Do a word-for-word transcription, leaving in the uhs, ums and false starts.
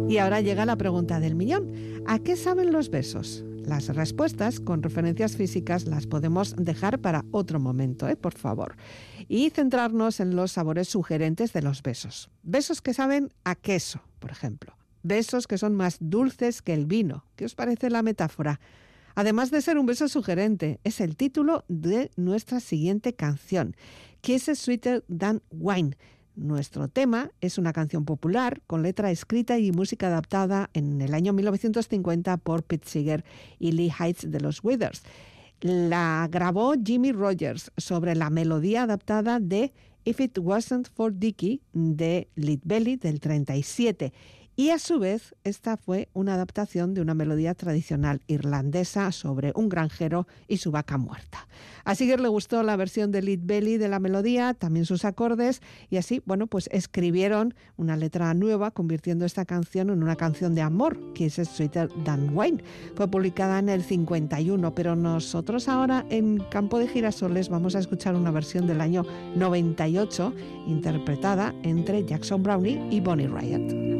Y ahora llega la pregunta del millón. ¿A qué saben los besos? Las respuestas con referencias físicas las podemos dejar para otro momento, ¿eh? Por favor. Y centrarnos en los sabores sugerentes de los besos. Besos que saben a queso, por ejemplo. Besos que son más dulces que el vino. ¿Qué os parece la metáfora? Además de ser un beso sugerente, es el título de nuestra siguiente canción, Kisses Sweeter Than Wine. Nuestro tema es una canción popular con letra escrita y música adaptada en el año mil novecientos cincuenta por Pete Seeger y Lee Hitch de los Withers. La grabó Jimmie Rodgers sobre la melodía adaptada de If It Wasn't for Dickie de Lead Belly del treinta y siete. Y a su vez, esta fue una adaptación de una melodía tradicional irlandesa sobre un granjero y su vaca muerta. A Seeger le gustó la versión de Lead Belly de la melodía, también sus acordes, y así, bueno, pues escribieron una letra nueva, convirtiendo esta canción en una canción de amor, que es Sweeter Than Wine. Fue publicada en el cincuenta y uno, pero nosotros ahora en Campo de Girasoles vamos a escuchar una versión del año noventa y ocho, interpretada entre Jackson Brownie y Bonnie Raitt.